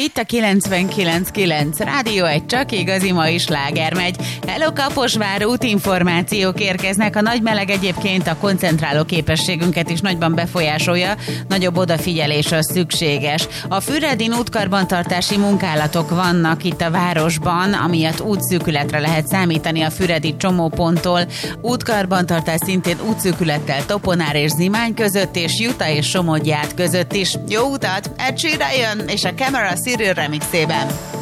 itt a 99.9 Rádió, egy csak igazi mai sláger megy. Hello Kaposvár, útinformációk érkeznek. A nagy meleg egyébként a koncentráló képességünket is nagyban befolyásolja, nagyobb odafigyelésre szükséges. A Füredin útkarbantartási munkálatok vannak itt a városban, amiatt útszűkületre lehet számítani a füredi csomóponttól. Útkarbantartás szintén útszűkülettel Toponár és Zimány között, és Juta és Somoglyát között is. Jó utat! Ed Sheeran jön, és a Camera Cyril remixében.